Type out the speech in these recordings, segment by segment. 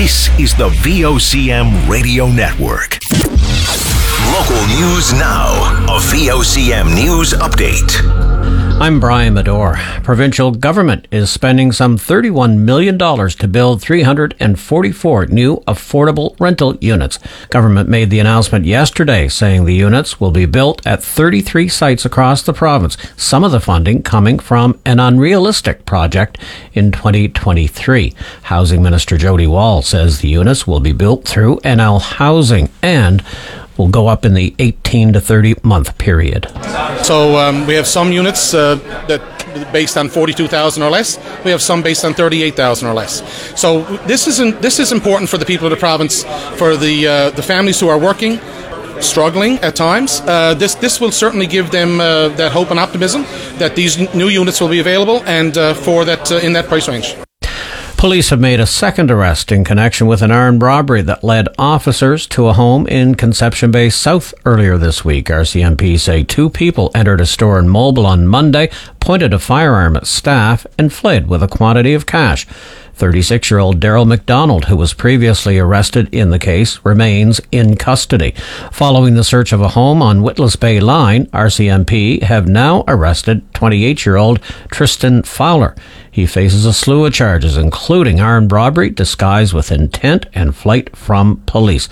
This is the VOCM Radio Network. Local news now. A VOCM News Update. I'm Brian Medore. Provincial government is spending some $31 million to build 344 new affordable rental units. Government made the announcement yesterday, saying the units will be built at 33 sites across the province, some of the funding coming from an unrealistic project in 2023. Housing Minister Jody Wall says the units will be built through NL Housing and will go up in the 18 to 30 month period. So we have some units that based on 42,000 or less. We have some based on 38,000 or less. So this is important for the people of the province, for the families who are working, struggling at times. This will certainly give them that hope and optimism that these new units will be available and for that in that price range. Police have made a second arrest in connection with an armed robbery that led officers to a home in Conception Bay South earlier this week. RCMP say two people entered a store in Mobile on Monday, pointed a firearm at staff, and fled with a quantity of cash. 36-year-old Daryl McDonald, who was previously arrested in the case, remains in custody. Following the search of a home on Witless Bay Line, RCMP have now arrested 28-year-old Tristan Fowler. He faces a slew of charges, including armed robbery, disguise with intent, and flight from police.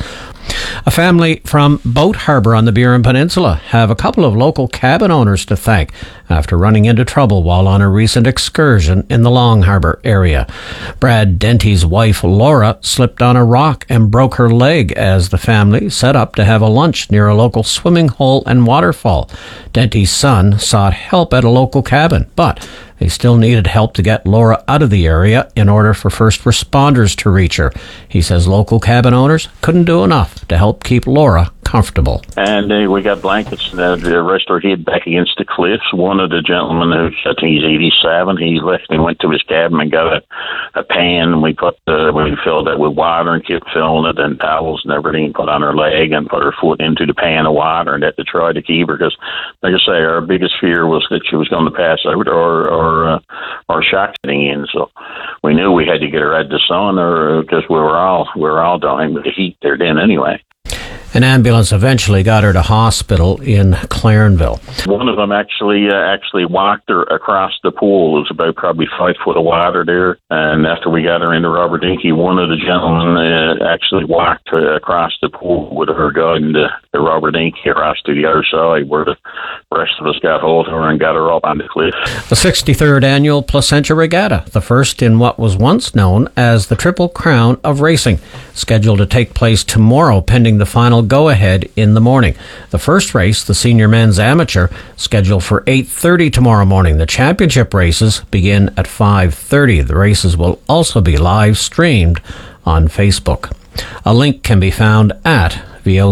A family from Boat Harbour on the Burin Peninsula have a couple of local cabin owners to thank after running into trouble while on a recent excursion in the Long Harbour area. Brad Denty's wife Laura slipped on a rock and broke her leg as the family set up to have a lunch near a local swimming hole and waterfall. Denty's son sought help at a local cabin, but they still needed help to get Laura out of the area in order for first responders to reach her. He says local cabin owners couldn't do enough to help keep Laura comfortable. And we got blankets that rest our head back against the cliffs. One of the gentlemen, who I think he's 87, he left and went to his cabin and got a pan, and we filled it with water and kept filling it, and towels and everything, put on her leg and put her foot into the pan of water, and had to try to keep her, because, like I say, our biggest fear was that she was going to pass out or shock getting in. So we knew we had to get her out of the sun, or because we were all dying with the heat there then anyway. An ambulance eventually got her to hospital in Clarenville. One of them actually walked her across the pool. It was about probably 5 foot of water there. And after we got her into Robert Dinky, one of the gentlemen actually walked her across the pool with her guiding the Robert Dinky across to the other side, where the rest of us got hold of her and got her up on the cliff. The 63rd annual Placentia Regatta, the first in what was once known as the Triple Crown of Racing, scheduled to take place tomorrow pending the final go-ahead in the morning. The first race, the Senior Men's Amateur, scheduled for 8:30 tomorrow morning. The championship races begin at 5:30. The races will also be live streamed on Facebook. A link can be found at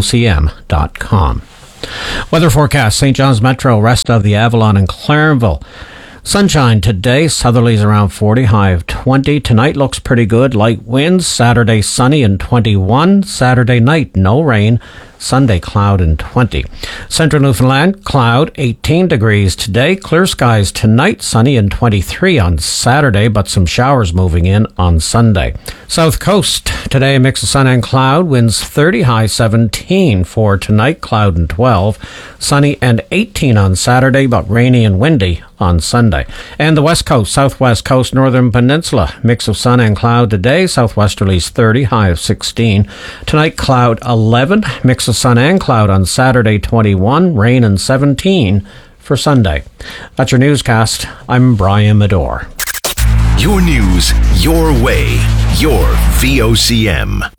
vocm.com. Weather forecast: St. John's Metro, rest of the Avalon and Clarenville. Sunshine today, southerlies around 40, high of 20. Tonight looks pretty good, light winds. Saturday sunny and 21. Saturday night no rain. Sunday cloud and 20. Central Newfoundland, cloud, 18 degrees today. Clear skies tonight, sunny and 23 on Saturday, but some showers moving in on Sunday. South Coast, today a mix of sun and cloud, winds 30, high 17 for tonight, cloud and 12. Sunny and 18 on Saturday, but rainy and windy on Sunday. And the West Coast, Southwest Coast, Northern Peninsula, mix of sun and cloud today, southwesterlies 30, high of 16. Tonight, cloud 11, mix of sun and cloud on Saturday 21, rain and 17 for Sunday. That's your newscast. I'm Brian Medore. Your news, your way, your VOCM.